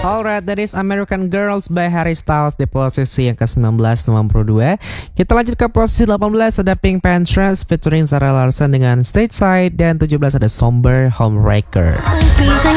Alright, that is American Girls by Harry Styles di posisi yang ke-1992. Kita lanjut ke posisi 18, ada Pink Panthers featuring Sarah Larson dengan Stateside, dan 17 ada Somber Homewrecker.